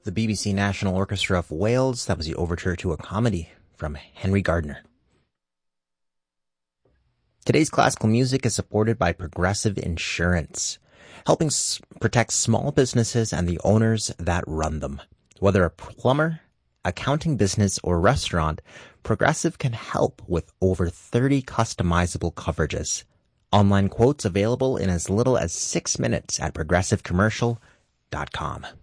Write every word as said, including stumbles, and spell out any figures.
The B B C National Orchestra of Wales. That was the overture to a comedy from Henry Gardner. Today's classical music is supported by Progressive Insurance, helping s- protect small businesses and the owners that run them. Whether a plumber, accounting business, or restaurant, Progressive can help with over thirty customizable coverages. Online quotes available in as little as six minutes at progressive commercial dot com.